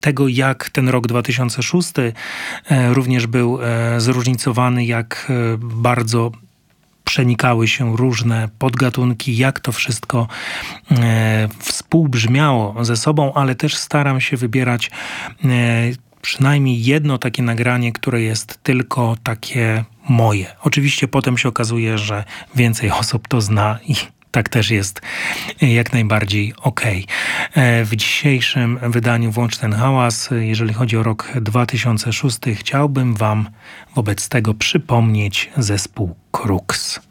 tego, jak ten rok 2006 również był zróżnicowany, jak bardzo przenikały się różne podgatunki, jak to wszystko współbrzmiało ze sobą, ale też staram się wybierać przynajmniej jedno takie nagranie, które jest tylko takie moje. Oczywiście potem się okazuje, że więcej osób to zna i tak też jest jak najbardziej okej. W dzisiejszym wydaniu Włącz ten hałas, jeżeli chodzi o rok 2006, chciałbym wam wobec tego przypomnieć zespół Krux.